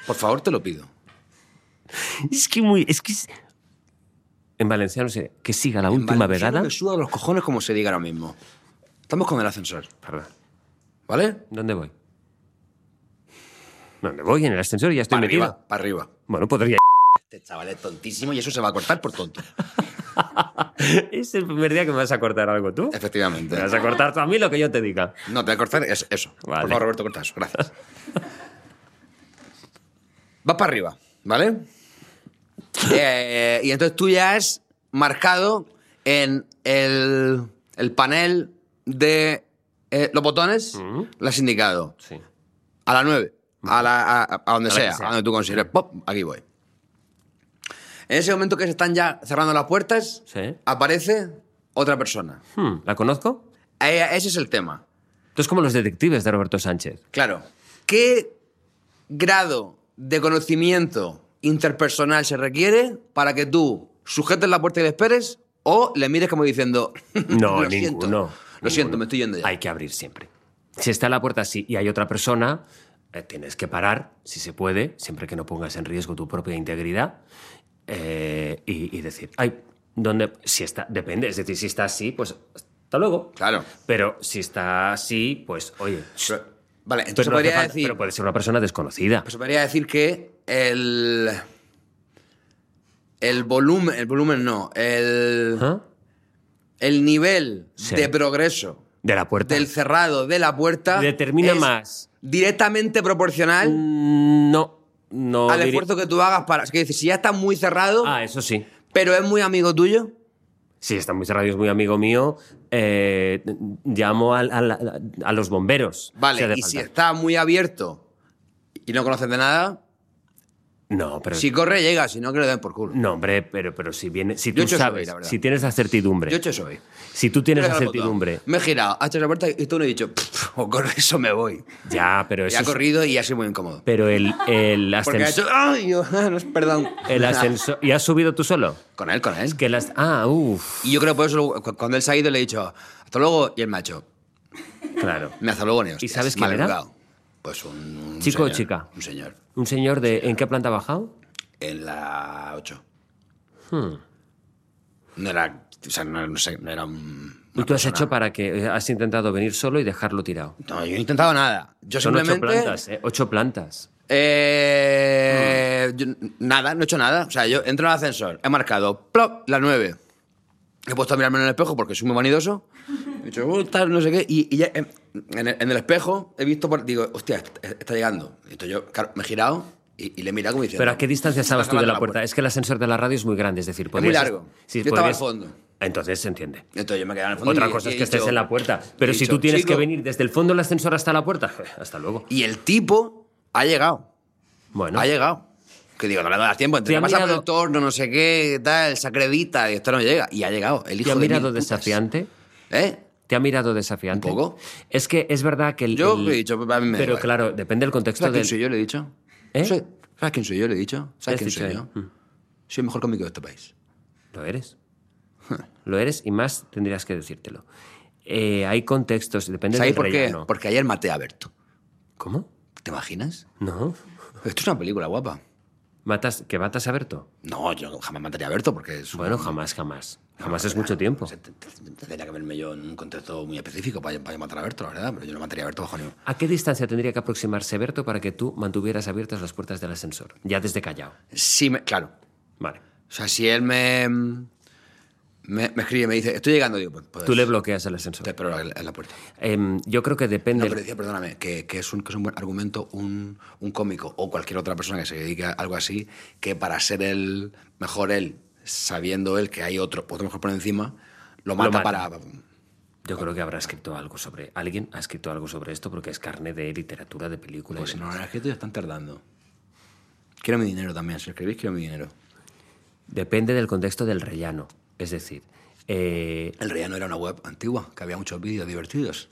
Por favor, te lo pido. En valenciano se que siga la En última valenciano vegada. me suda los cojones como se diga ahora mismo. Estamos con el ascensor, Perdón. ¿vale? ¿Dónde voy? ¿Dónde voy? En el ascensor y ya estoy Para metido. arriba, para arriba. Bueno, podría... Este chaval es tontísimo y eso se va a cortar por tonto. Es el primer día que me vas a cortar algo tú. Efectivamente. Me vas a cortar tú a mí lo que yo te diga. No, te voy a cortar eso. Vale. Por favor, Roberto, corta eso. Gracias. Vas para arriba, ¿vale? Y entonces tú ya has marcado en el panel de los botones, lo has indicado. Sí. A las 9, a donde A la sea, que sea. a donde tú consideres. ¡Pop! Aquí voy. En ese momento que se están ya cerrando las puertas, Sí. aparece otra persona. ¿La conozco? Ese es el tema. Tú es como los detectives de Roberto Sánchez. Claro. ¿Qué grado de conocimiento interpersonal se requiere para que tú sujetes la puerta y le esperes o le mires como diciendo... No, lo siento, ninguno. Lo siento, me estoy yendo ya. Hay que abrir siempre. Si está la puerta así y hay otra persona, tienes que parar, si se puede, siempre que no pongas en riesgo tu propia integridad, y decir, ay, ¿dónde? Si está, depende, es decir, si está así, pues hasta luego. Claro. Pero si está así, pues oye. Vale, Pero, entonces no hace podría falta- decir... pero puede ser una persona desconocida. Pues se podría decir que el volumen no, ¿Ah? el nivel Sí. de progreso De la puerta. del cerrado de la puerta Determina es más. directamente proporcional No al diría- esfuerzo que tú hagas para... Es que dices, si ya está muy cerrado, Ah, eso sí. pero es muy amigo tuyo, Si está muy cerrado y es muy amigo mío, llamo a los bomberos. vale, si hace y si falta. está muy abierto y no conoces de nada, No, pero... si corre llega, si no que le den por culo. No, hombre, pero si viene... Si Yo tú he hecho eso sabes, hoy, la verdad. si tienes la certidumbre... Yo he hecho eso hoy. Si tú tienes la Mira el botón. certidumbre... Me he girado, ha hecho la puerta y tú no he dicho, o corre eso me voy. Ya, pero Y eso... ha es- corrido y ha sido muy incómodo. Pero el Porque ha ascensor... hecho, ¡ay! Yo, no, perdón. El ascensor... ¿Y has subido tú solo? Con él. Que las... Ah, uff. Y yo creo que por eso cuando él se ha ido le he dicho, hasta luego, y él me ha hecho, Claro. me hasta luego, ni hostias, ¿Y sabes quién era? maleducado. Pues un ¿Chico o señor, chica? Un señor. ¿Un señor de... ¿En qué planta ha bajado? En la 8. Hmm. No era, o sea, no sé, no era un... ¿Y tú has hecho para que... Has intentado venir solo y dejarlo tirado? No, yo no he intentado nada. Yo Son 8 simplemente... plantas, ¿eh? 8 plantas. Nada, no he hecho nada. O sea, yo entro en el ascensor, he marcado, plop, la 9. He puesto a mirarme en el espejo porque soy muy vanidoso. He dicho, tal, no sé qué. Y ya, en el espejo he visto, digo, hostia, está llegando. Y entonces yo, claro, me he girado y le he mirado como diciendo... ¿Pero a qué distancia estabas tú de la puerta? Es Es que el ascensor de la radio es muy grande, es decir... muy podrías- largo. Sí, Yo estaba al podrías- fondo. Entonces se entiende. Entonces yo me quedaba en el fondo. Otra y- cosa y es he que estés dicho- en la puerta. Pero he si dicho, tú tienes que "Chico". venir desde el fondo del ascensor hasta la puerta, hasta luego. Y el tipo ha llegado. Bueno, Ha llegado. Que digo, no le das tiempo. ¿Te Entre ha que pasa por mirado- el torno, no sé qué, tal, se acredita y esto no llega. Y ha llegado. El hijo ¿te ha de mirado mil putas. desafiante? ¿Eh? ¿Te ha mirado desafiante? Un poco. Es que es verdad que el... Yo el- le he dicho, a mí me da Pero igual. claro, depende del contexto ¿Sabes quién del... soy yo? Le he dicho. ¿Eh? ¿Sabes quién soy yo? Le he dicho. ¿Sabes ¿Qué quién has soy dicho yo? ahí? Soy el mejor cómico de este país. Lo eres. Lo eres y más tendrías que decírtelo. Hay contextos, depende ¿Sabes del por qué? relleno. Porque ayer maté a Berto. ¿Cómo? ¿Te imaginas? No. Esto es una película guapa. ¿Que matas a Berto? No, yo jamás mataría a Berto porque es un... Bueno, jamás. Jamás es mucho tiempo. Tendría que verme yo en un contexto muy específico para matar a Berto, la verdad. Pero yo no mataría a Berto bajo ningún... ¿A qué distancia tendría que aproximarse Berto para que tú mantuvieras abiertas las puertas del ascensor? Ya desde Callao. Sí, claro. Vale. O sea, si él me escribe y me dice, estoy llegando, digo, pues Tú le bloqueas el ascensor. te espero en la puerta. Yo creo que depende... No, pero decía, perdóname, que es un buen argumento un cómico o cualquier otra persona que se dedique a algo así, que para ser el mejor él, sabiendo él que hay otro mejor por encima, lo mata, mata. para... Yo creo que habrá escrito algo sobre... Alguien ha escrito algo sobre esto porque es carne de literatura, de película. Pues y si no lo demás. han escrito ya están tardando. Quiero mi dinero también, si lo escribís quiero mi dinero. Depende del contexto del rellano. Es decir... El Rellano era una web antigua, que había muchos vídeos divertidos.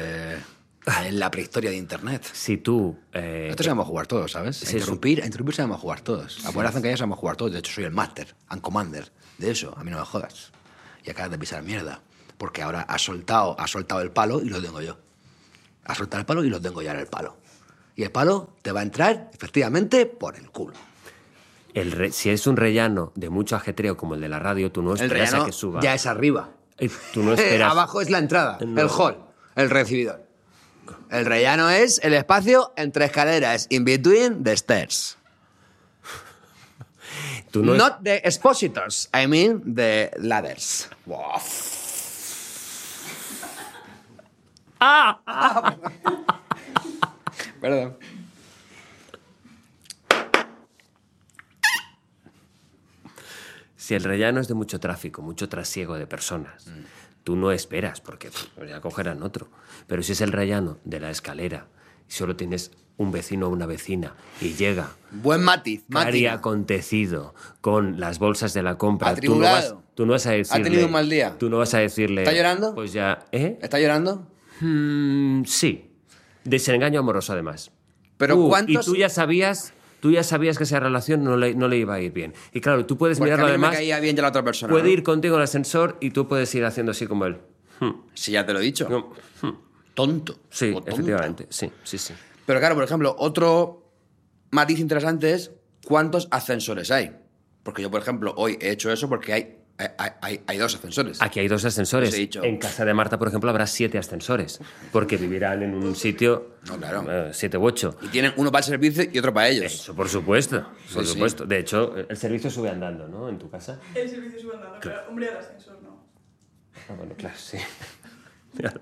En la prehistoria de Internet. si tú... Esto sabemos jugar todos, ¿sabes? A interrumpir sabemos jugar todos. A poner que ya sabemos jugar todos. De hecho, soy el máster and commander de eso. A mí no me jodas. Y acabas de pisar mierda. Porque ahora ha soltado el palo y lo tengo yo. Ha soltado el palo y lo tengo ya en el palo. y el palo te va a entrar, efectivamente, por el culo. Si es un rellano de mucho ajetreo como el de la radio, tú no El esperas a rellano que suba. ya es arriba. Tú no esperas. Abajo es la entrada, No. el hall, el recibidor. El rellano es el espacio entre escaleras, in between the stairs. Tú no Not the expositors, I mean the ladders. Wow. Perdón. Si el rellano es de mucho tráfico, mucho trasiego de personas, tú no esperas, porque ya cogerán otro. Pero si es el rellano de la escalera y solo tienes un vecino o una vecina y llega Buen matiz, cari Mati. acontecido con las bolsas de la compra, Atribulado. tú no vas a decirle... ¿Ha tenido un mal día? Tú no vas a decirle... ¿Está llorando? Pues ya... ¿Eh? ¿Está llorando? Sí. Desengaño amoroso, además. Pero ¿cuántos...? Y tú ya sabías que esa relación no le iba a ir bien. Y claro, tú puedes Porque mirarlo a mí además... me caía bien ya la otra persona. Puede ¿no? ir contigo al ascensor y tú puedes ir haciendo así como él. Si ya te lo he dicho. No. Tonto. Sí, O tonta. efectivamente. Sí. Pero claro, por ejemplo, otro matiz interesante es cuántos ascensores hay. Porque yo, por ejemplo, hoy he hecho eso porque hay 2 ascensores. Aquí hay 2 ascensores. Os he dicho. En casa de Marta, por ejemplo, habrá 7 ascensores. Porque vivirán en un sitio... No, claro. 7 u 8. Y tienen uno para el servicio y otro para ellos. Eso, por supuesto. Por Sí. supuesto. De hecho, el servicio sube andando, ¿no? En tu casa. El servicio sube andando, pero hombre, el ascensor no. Ah, bueno, claro, sí. Claro.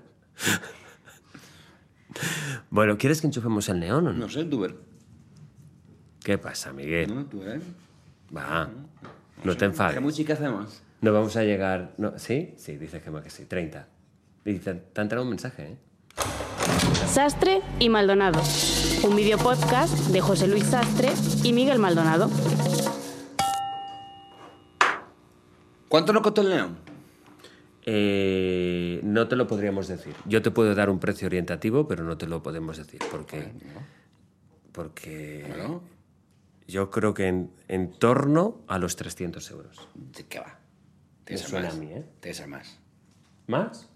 Bueno, ¿quieres que enchufemos el neón o no? No sé, tú ver. ¿Qué pasa, Miguel? No, tú ver. Va, no te enfades. ¿Qué música hacemos? No vamos a llegar... No, ¿sí? Sí, dice Gemma que sí. 30. Y te ha entrado un mensaje, ¿eh? Sastre y Maldonado. Un videopodcast de José Luis Sastre y Miguel Maldonado. ¿Cuánto nos costó el neón? No te lo podríamos decir. Yo te puedo dar un precio orientativo, pero no te lo podemos decir. Porque Bueno, yo creo que en torno a los 300 euros. ¿de qué va? Me suena a mí, ¿eh? Tiene que ser más. ¿Más?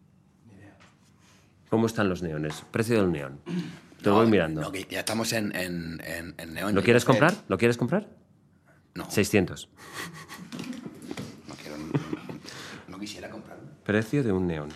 ¿Cómo están los neones? Precio del neón. Te lo voy mirando. No, que ya estamos en neón. ¿Lo quieres comprar? ¿Lo quieres comprar? No. 600. No quiero... No quisiera comprarlo. Precio de un neón.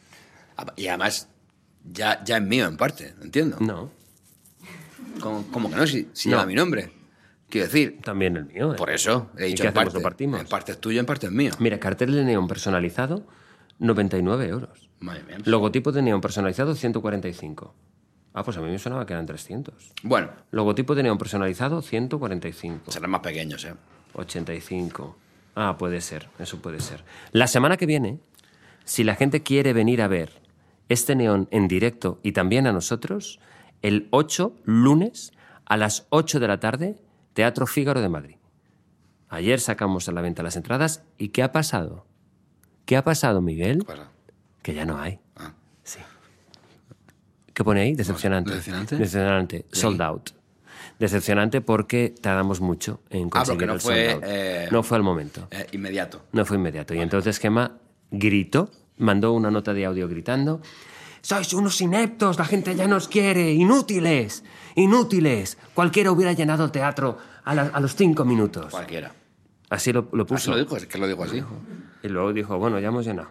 Y además, ya es mío en parte, entiendo. No, ¿Cómo que no? Si No. lleva mi nombre. Quiero decir, también el mío. por eso he ¿Y dicho qué en hacemos? parte. ¿Lo partimos? En parte es tuyo, en parte es mío. Mira, cartel de neón personalizado, 99 euros. Madre mía. Logotipo de neón personalizado, 145. Ah, pues a mí me sonaba que eran 300. Bueno, Logotipo de neón personalizado, 145. serán más pequeños, ¿eh? 85. Ah, puede ser, eso puede ser. La semana que viene, si la gente quiere venir a ver este neón en directo y también a nosotros, el 8, lunes, a las 8 de la tarde, Teatro Fígaro de Madrid. Ayer sacamos a la venta las entradas y ¿qué ha pasado? ¿Qué ha pasado, Miguel? ¿Qué pasa? Que ya no hay. Ah. Sí. ¿Qué pone ahí? Decepcionante. ¿Decepcionante? Decepcionante. Sold out. Decepcionante porque tardamos mucho en conseguir porque no el fue, sold out. No fue al momento. Inmediato. No fue inmediato. Y entonces Gemma gritó, mandó una nota de audio gritando: ¡sois unos ineptos! ¡La gente ya nos quiere! ¡Inútiles! ¡Inútiles! Cualquiera hubiera llenado el teatro a los 5 minutos. Cualquiera. Así lo Así puso. lo dijo, es que lo digo así. Y luego dijo, bueno, ya hemos llenado.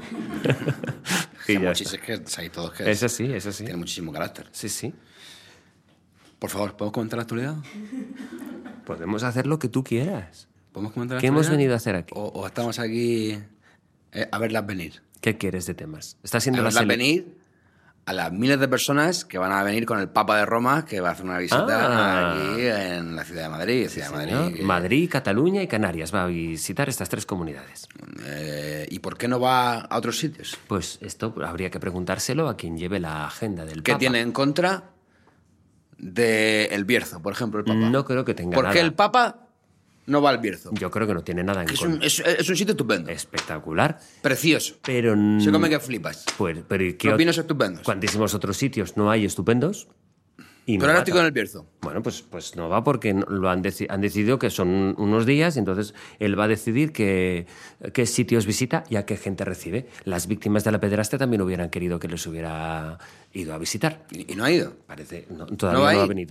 Que Y ya muchis- está. es que hay todos que Eso sí, eso sí. tiene muchísimo carácter. Sí, sí. Por favor, ¿podemos comentar la actualidad? Podemos hacer lo que tú quieras. ¿Podemos comentar la ¿Qué hemos actualidad? venido a hacer aquí? O estamos aquí a verlas venir. ¿Qué quieres de temas? Está A siendo la verlas sele- venir a las miles de personas que van a venir con el Papa de Roma, que va a hacer una visita aquí en la ciudad de Madrid. Ciudad de Madrid, Señor. que- Madrid, Cataluña y Canarias. Va a visitar estas 3 comunidades. ¿Y por qué no va a otros sitios? Pues esto habría que preguntárselo a quien lleve la agenda del ¿Qué Papa. tiene en contra del Bierzo, por ejemplo, el Papa? No creo que tenga ¿Por nada. qué el Papa no va al Bierzo? Yo creo que no tiene nada en Es contra. es un sitio estupendo, Espectacular. precioso. Pero... Se come que flipas. Pues, pero ¿y qué Los ot- vinos estupendos. Cuantísimos otros sitios no hay estupendos. y no Pero ahora va estoy con el Bierzo. Bueno, pues no va porque lo han decidido que son unos días y entonces él va a decidir qué sitios visita y a qué gente recibe. Las víctimas de la pederastia también hubieran querido que les hubiera ido a visitar. Y no ha ido. Parece, todavía no ha venido.